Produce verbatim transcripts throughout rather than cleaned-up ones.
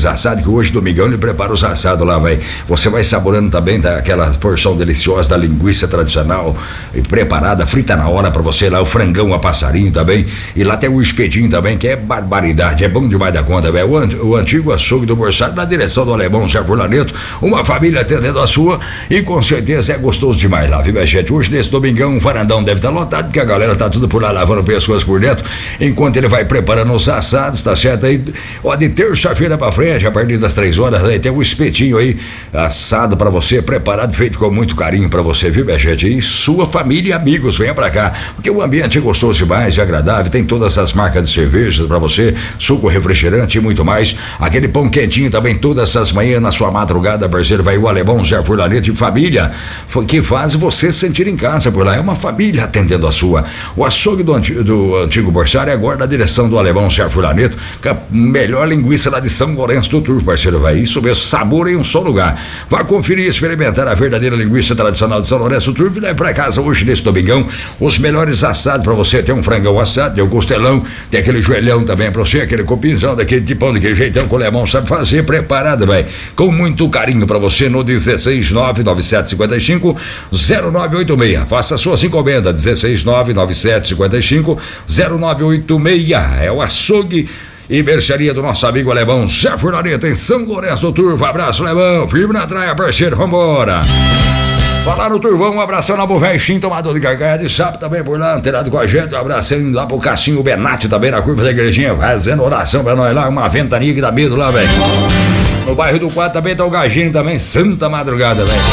melhores assados, que hoje, domingão, ele prepara os assados lá, velho. Você vai saborando também tá, aquela porção deliciosa da linguiça tradicional, preparada, frita na hora pra você lá, o frangão a passarinho também. E lá tem o espetinho também, que é barbaridade, é bom demais da conta, velho. O, an o antigo açougue do Borsário, na direção do Alemão Zé Furlaneto, uma família atendendo a sua, e com certeza é gostoso demais lá, viu, minha gente? Hoje, nesse domingão, o varandão deve estar lotado, porque a galera tá tudo por lá lavando pessoas por dentro, enquanto ele vai preparando os assados, tá certo aí? Ó, de terça-feira pra frente, a partir das três horas, aí tem um espetinho aí, assado pra você, preparado, feito com muito carinho pra você, viu, minha gente? E sua família e amigos, venha pra cá, porque o ambiente é gostoso demais, é agradável, tem todas as marcas de cervejas pra você, suco, refrigerante e muito mais. Aquele pão quentinho também, todas essas manhãs, na sua madrugada, parceiro, vai o Alemão Zé Furlaneto e família, que faz você sentir em casa por lá, é uma família atendendo a sua. O açougue do, antigo, do antigo Borsário é agora na direção do Alemão Zé Furlaneto, com a melhor linguiça lá de São Lourenço do Turvo, parceiro, vai, isso mesmo, sabor em um só lugar. Vá conferir e experimentar a verdadeira linguiça tradicional de São Lourenço do Turvo e leve pra casa hoje nesse domingão os melhores assados pra você. Tem um frangão assado, tem um costelão, tem aquele joelhão também pra você, aquele cupinzão daquele tipão, daquele jeitão que o Alemão sabe fazer, preparado, vai, com muito carinho pra você no dezesseis nove nove sete cinco cinco zero nove oito seis. Faça suas encomendas, dezesseis nove nove sete cinco cinco zero nove oito seis. É o açougue e mercearia do nosso amigo Alemão Zé Furlaneto em São Lourenço do Turvo. Abraço, Alemão, firme na traia, parceiro, vambora. Falar no Turvão, um abração na Bovestim, tomador de garganha de sapo também por lá, antenado com a gente, um abração lá pro Cassinho Benatti também na curva da igrejinha, fazendo oração pra nós lá, uma ventania que dá medo lá, velho. No bairro do Quadro também tá o Gajinho também, santa madrugada, velho.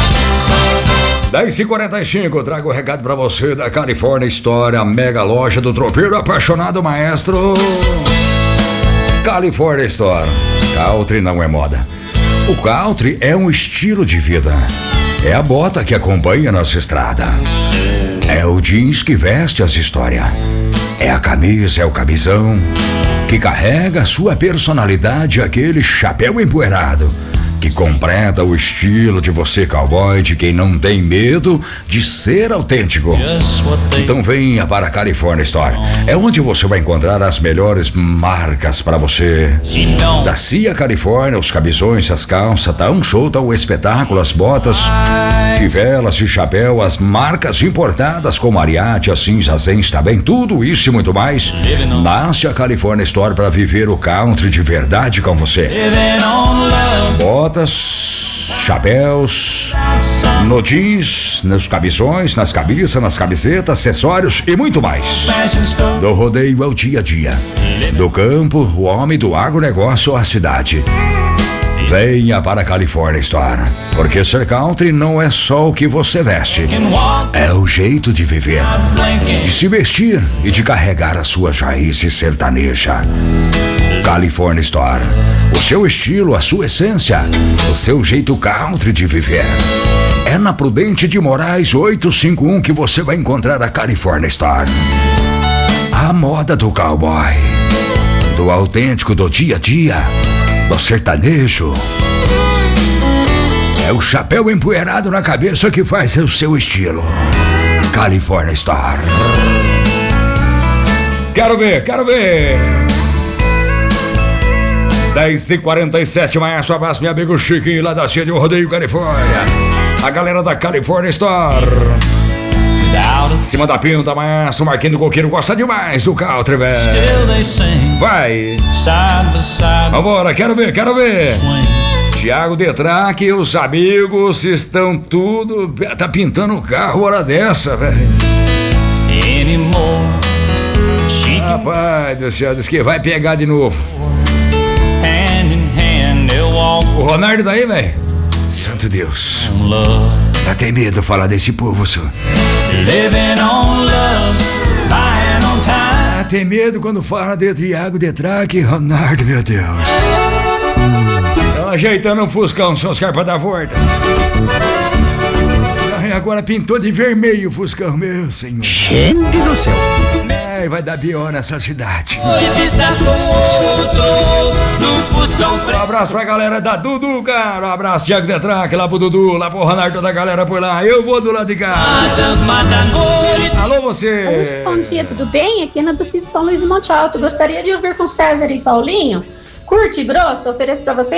dez e quarenta e cinco, trago o recado pra você da California Store, a mega loja do tropeiro apaixonado maestro. California Store. Country não é moda. O country é um estilo de vida. É a bota que acompanha a nossa estrada. É o jeans que veste as histórias. É a camisa, é o camisão que carrega a sua personalidade, aquele chapéu empoeirado que completa o estilo de você, cowboy, de quem não tem medo de ser autêntico. Então venha para a California Store. É onde você vai encontrar as melhores marcas para você. Da Cia Califórnia, os camisões, as calças, tá um show, tá um espetáculo, as botas, fivelas e chapéu, as marcas importadas como Ariete, assim, Zazens, também, tudo isso e muito mais. Nasce a California Store para viver o country de verdade com você. Botas, chapéus, no jeans, nos camisões, nas cabeças, nas camisetas, acessórios e muito mais. Do rodeio ao dia a dia, do campo, o homem, do agronegócio à cidade. Venha para a California Store, porque ser country não é só o que você veste, é o jeito de viver, de se vestir e de carregar as suas raízes sertanejas. California Store, o seu estilo, a sua essência, o seu jeito country de viver. É na Prudente de Moraes oitocentos e cinquenta e um que você vai encontrar a California Store. A moda do cowboy, do autêntico do dia a dia, do sertanejo. É o chapéu empoeirado na cabeça que faz o seu estilo. California Store. Quero ver, quero ver. dez e quarenta e sete, maestro, abraço, meu amigo Chiquinho, lá da Cia de Rodeio, Califórnia. A galera da California Store. Em cima da pinta, maestro, Marquinhos do Coqueiro gosta demais do country, velho. Vai. Vambora, quero ver, quero ver. Tiago Detraque e os amigos estão tudo... Tá pintando o carro hora dessa, velho. Rapaz do céu, diz que vai pegar de novo. O Ronaldo daí, velho? Santo Deus. Dá até medo falar desse povo, senhor. Dá até medo quando fala de Tiago Detraque e Ronaldo, meu Deus. Estão ajeitando um Fuscão, são os caras pra dar volta. E agora pintou de vermelho o Fuscão, meu senhor. Gente do céu. É, vai dar pior nessa cidade. Um abraço pra galera da Dudu, cara. Um abraço, Tiago Detraque, lá pro Dudu, lá pro Ronaldo, toda a galera por lá. Eu vou do lado de cá. Alô, você. Bom dia, tudo bem? Aqui na do Sítio São Luís do Monte Alto. Gostaria de ouvir com César e Paulinho. Curte e grosso, ofereço pra você